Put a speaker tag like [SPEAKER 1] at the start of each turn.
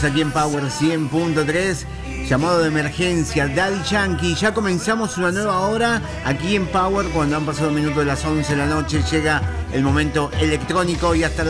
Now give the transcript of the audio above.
[SPEAKER 1] Aquí en Power 100.3, llamado de emergencia, Daddy Yankee. Ya comenzamos una nueva hora aquí en Power. Cuando han pasado minutos de las 11 de la noche, llega el momento electrónico y hasta